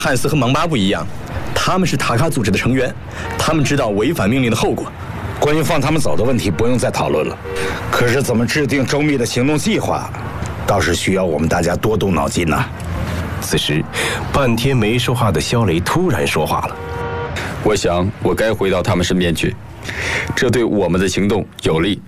汉斯和芒巴不一样，他们是塔卡组织的成员，他们知道违反命令的后果。 关于放他们走的问题，不用再讨论了。可是怎么制定周密的行动计划，倒是需要我们大家多动脑筋呐。 此时，半天没说话的肖雷突然说话了：“ 我想，我该回到他们身边去，这对我们的行动有利。”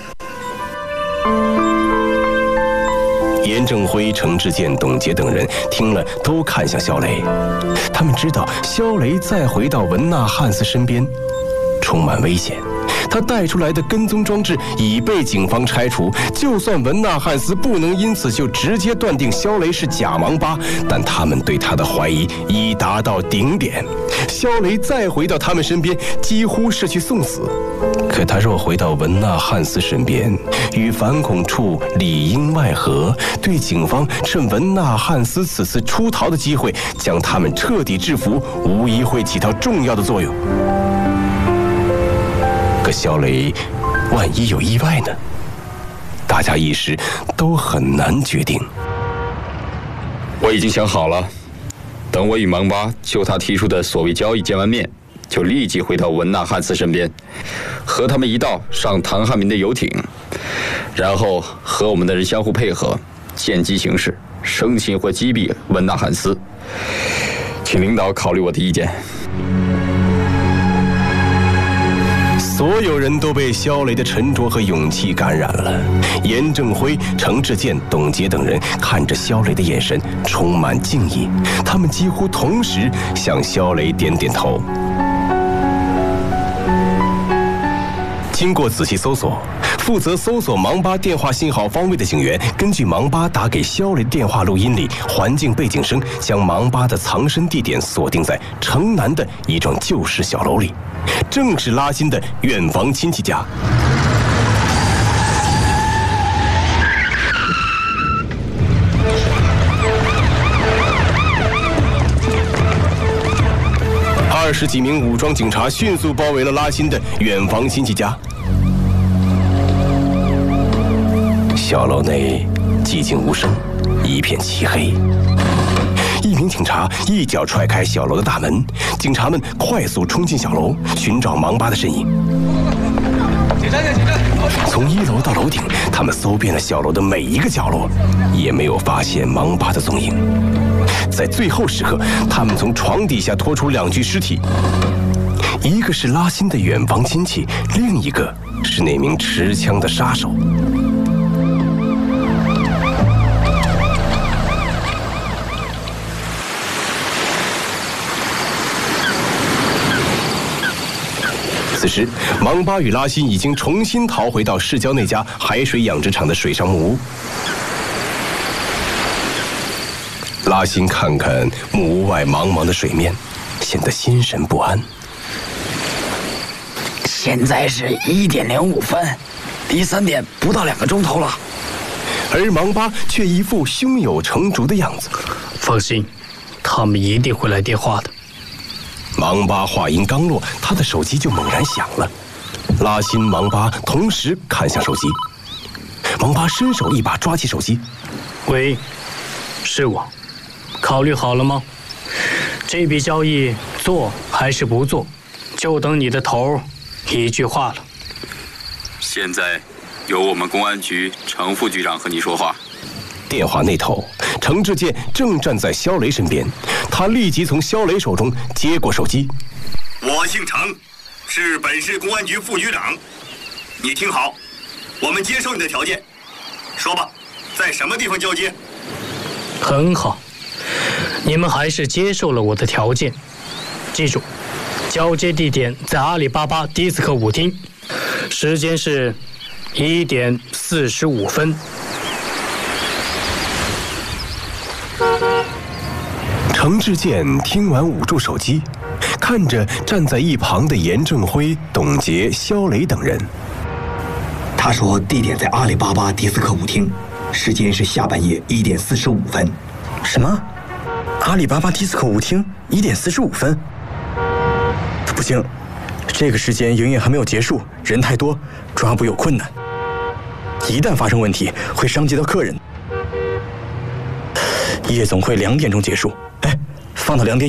严正辉、程志健、董洁等人听了，都看向肖雷。他们知道，肖雷再回到文纳汉斯身边，充满危险。他带出来的跟踪装置已被警方拆除，就算文纳汉斯不能因此就直接断定肖雷是假芒巴，但他们对他的怀疑已达到顶点。肖雷再回到他们身边，几乎是去送死。可他若回到文纳汉斯身边，与反恐处里应外合，对警方趁文纳汉斯此次出逃的机会将他们彻底制服，无疑会起到重要的作用。可肖雷万一有意外呢？大家一时都很难决定。 我已经想好了，等我与芒巴就他提出的所谓交易见完面，就立即回到文纳汉斯身边，和他们一道上唐汉民的游艇，然后和我们的人相互配合，见机行事，生擒或击毙文纳汉斯。请领导考虑我的意见。 所有人都被肖雷的沉着和勇气感染了。严正辉、程志健、董洁等人看着肖雷的眼神充满敬意，他们几乎同时向肖雷点点头。经过仔细搜索，负责搜索芒巴电话信号方位的警员，根据芒巴打给肖雷的电话录音里环境背景声，将芒巴的藏身地点锁定在城南的一幢旧式小楼里，正是拉辛的远房亲戚家。20几名武装警察迅速包围了拉辛的远房亲戚家。小楼内寂静无声，一片漆黑。一名警察一脚踹开小楼的大门，警察们快速冲进小楼，寻找芒巴的身影。从1楼到楼顶，他们搜遍了小楼的每一个角落，也没有发现芒巴的踪影。在最后时刻，他们从床底下拖出2具尸体，一个是拉辛的远房亲戚，另一个是那名持枪的杀手。此时，芒巴与拉辛已经重新逃回到市郊那家海水养殖场的水上木屋。拉辛看看木屋外茫茫的水面，显得心神不安。 现在是1点05分，离3点不到2个钟头了。 而芒巴却一副胸有成竹的样子。 放心，他们一定会来电话的。 芒巴话音刚落，他的手机就猛然响了。拉辛、芒巴同时看向手机。芒巴伸手一把抓起手机。 喂，是我。考虑好了吗？这笔交易做还是不做，就等你的头一句话了。 现在由我们公安局程副局长和你说话。 电话那头，程志健正站在肖雷身边，他立即从肖雷手中接过手机。 我姓程，是本市公安局副局长。你听好，我们接受你的条件。说吧，在什么地方交接？ 很好，你们还是接受了我的条件。记住，交接地点在阿里巴巴迪斯科舞厅，时间是1点45分。 程志健听完捂住手机，看着站在一旁的严正辉、董洁、肖雷等人。 他说地点在阿里巴巴迪斯科舞厅，时间是下半夜1点45分。 什么？阿里巴巴迪斯科舞厅1点45分？不行，这个时间营业还没有结束，人太多，抓捕有困难。一旦发生问题，会伤及到客人。夜总会2点钟结束，哎，放到2点。